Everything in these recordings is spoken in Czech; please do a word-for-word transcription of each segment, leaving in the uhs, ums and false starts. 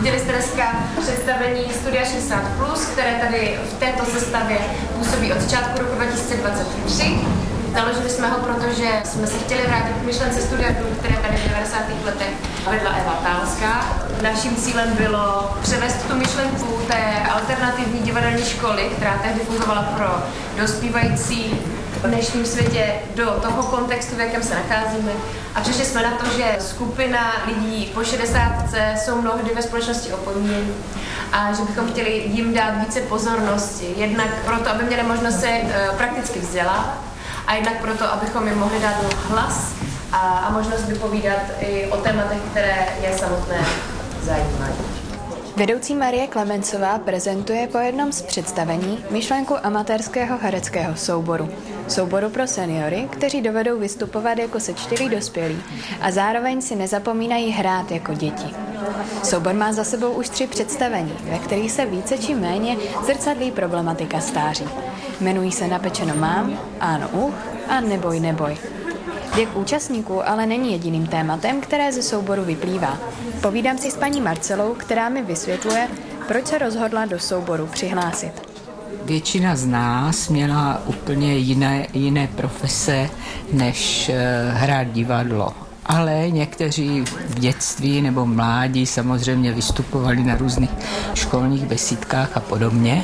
Viděli jste dneska představení Studia šedesát plus, které tady v této sestavě působí od začátku roku dva tisíce dvacet tři. Založili jsme ho, protože jsme se chtěli vrátit k myšlence Studia Group, které tady v devadesátých letech vedla Eva Tálská. Naším cílem bylo převést tu myšlenku té alternativní divadelní školy, která tehdy fungovala pro dospívající v dnešním světě, do toho kontextu, v jakém se nacházíme. A přišli jsme na to, že skupina lidí po šedesátce jsou mnohdy ve společnosti opomíjení a že bychom chtěli jim dát více pozornosti. Jednak proto, aby měli možnost se prakticky vzdělat, a jednak proto, abychom jim mohli dát hlas a, a možnost vypovídat i o tématech, které je samotné zajímají. Vedoucí Marie Klemencová prezentuje po jednom z představení myšlenku amatérského hereckého souboru. Souboru pro seniory, kteří dovedou vystupovat jako sečtělí dospělí a zároveň si nezapomínají hrát jako děti. Soubor má za sebou už tři představení, ve kterých se více či méně zrcadlí problematika stáří. Jmenují se Napečeno mám, Áno uch a Neboj, neboj. Věk účastníků ale není jediným tématem, které ze souboru vyplývá. Povídám si s paní Marcelou, která mi vysvětluje, proč se rozhodla do souboru přihlásit. Většina z nás měla úplně jiné, jiné profese, než hrát divadlo. Ale někteří v dětství nebo mládí samozřejmě vystupovali na různých školních besídkách a podobně.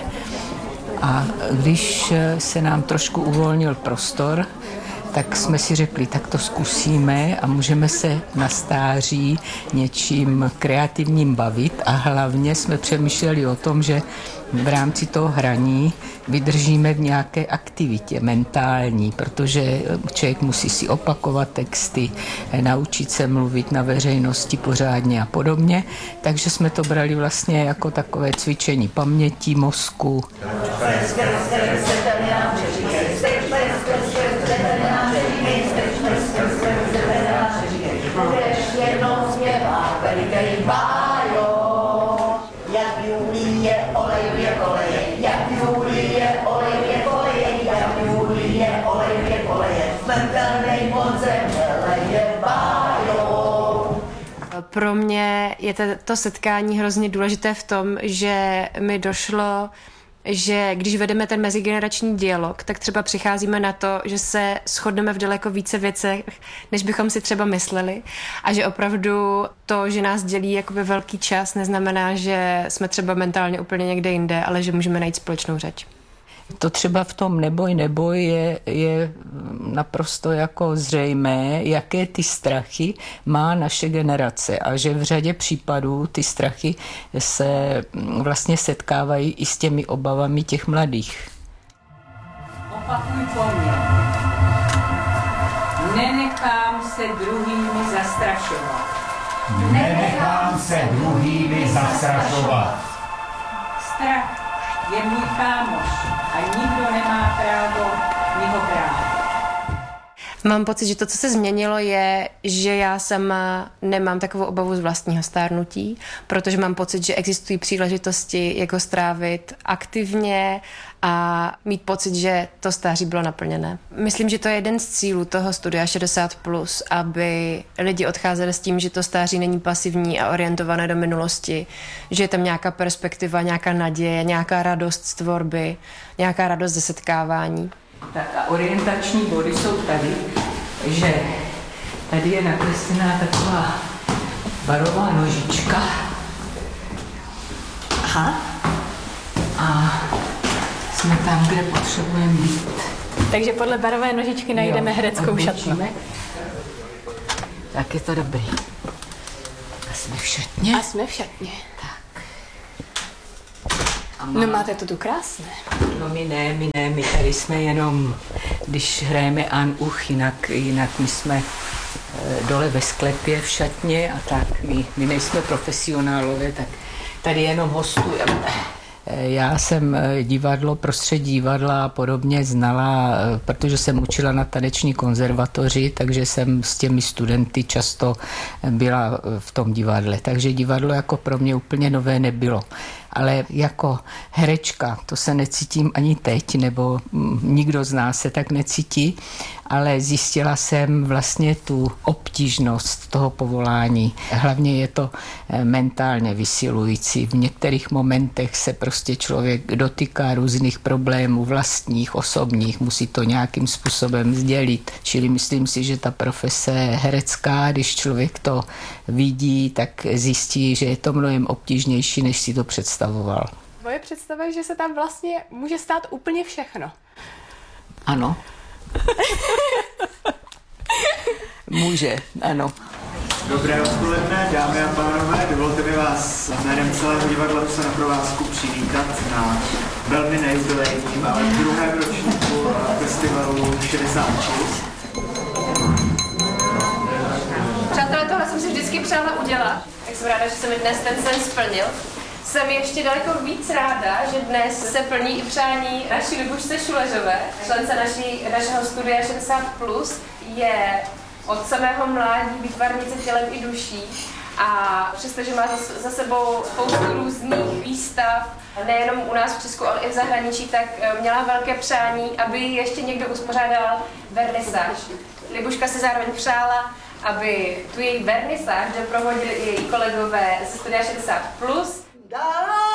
A když se nám trošku uvolnil prostor, tak jsme si řekli, tak to zkusíme a můžeme se na stáří něčím kreativním bavit a hlavně jsme přemýšleli o tom, že v rámci toho hraní vydržíme v nějaké aktivitě mentální, protože člověk musí si opakovat texty, naučit se mluvit na veřejnosti pořádně a podobně, takže jsme to brali vlastně jako takové cvičení paměti, mozku. Pro mě je to setkání hrozně důležité v tom, že mi došlo, že když vedeme ten mezigenerační dialog, tak třeba přicházíme na to, že se shodneme v daleko více věcech, než bychom si třeba mysleli a že opravdu to, že nás dělí jakoby velký čas, neznamená, že jsme třeba mentálně úplně někde jinde, ale že můžeme najít společnou řeč. To třeba v tom Neboj, neboj je, je naprosto jako zřejmé, jaké ty strachy má naše generace a že v řadě případů ty strachy se vlastně setkávají i s těmi obavami těch mladých. Opakuj po mně. Nenechám se druhými zastrašovat. Nenechám se druhými zastrašovat. Strach je můj kámoš a nikdo nemá právo mi ho brát. Mám pocit, že to, co se změnilo, je, že já sama nemám takovou obavu z vlastního stárnutí, protože mám pocit, že existují příležitosti, jak ho strávit aktivně a mít pocit, že to stáří bylo naplněné. Myslím, že to je jeden z cílů toho Studia šedesát plus, aby lidi odcházeli s tím, že to stáří není pasivní a orientované do minulosti, že je tam nějaká perspektiva, nějaká naděje, nějaká radost z tvorby, nějaká radost ze setkávání. Tak a orientační body jsou tady, že tady je nakreslená taková barová nožička. Aha. A jsme tam, kde potřebujeme být. Takže podle barové nožičky najdeme jo, hereckou šatnu. Tak je to dobrý. A jsme v šatně. A jsme v šatně. Tak. Má... No máte to tu krásné. No my ne, my ne, my tady jsme jenom, když hrajeme Áno uch, jinak, jinak my jsme e, dole ve sklepě v šatně a tak, my, my nejsme profesionálové, tak tady jenom hostujeme. Já jsem divadlo, prostředí divadla a podobně znala, protože jsem učila na taneční konzervatoři, takže jsem s těmi studenty často byla v tom divadle. Takže divadlo jako pro mě úplně nové nebylo. Ale jako herečka, to se necítím ani teď, nebo nikdo z nás se tak necítí, ale zjistila jsem vlastně tu obtížnost toho povolání. Hlavně je to mentálně vysilující. V některých momentech se prostě člověk dotýká různých problémů vlastních, osobních, musí to nějakým způsobem sdělit. Čili myslím si, že ta profese herecká, když člověk to vidí, tak zjistí, že je to mnohem obtížnější, než si to představoval. Moje představa je, že se tam vlastně může stát úplně všechno. Ano. Může, ano. Dobré odpoledne, dámy a pánové, dovolte mi vás jménem celého divadla Rusa na provázku přivítat na velmi nejubilejním, ale druhém ročníku festivalu šedesát plus. Přátelé, tohle jsem si vždycky přála udělat, tak jsem ráda, že se mi dnes ten sen splnil. Jsem ještě daleko víc ráda, že dnes se plní i přání naší Libušce Šuleřové, člence naší, našeho studia šedesát plus, je od samého mládí výtvarnice tělem i duší a přestože má za sebou spoustu různých výstav, nejenom u nás v Česku, ale i v zahraničí, tak měla velké přání, aby ještě někdo uspořádal vernisáž. Libuška si zároveň přála, aby tu její vernisáž doprovodili i její kolegové ze studia šedesát plus. Dala